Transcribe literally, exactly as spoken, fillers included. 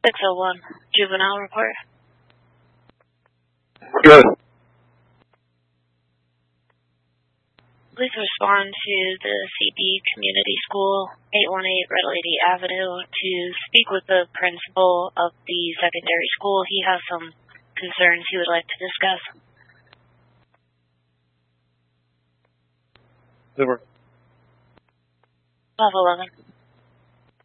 six oh one, juvenile report. Good. Please respond to the C B Community School, eight one eight Red Lady Avenue, to speak with the principal of the secondary school. He has some concerns he would like to discuss. Over. twelve eleven.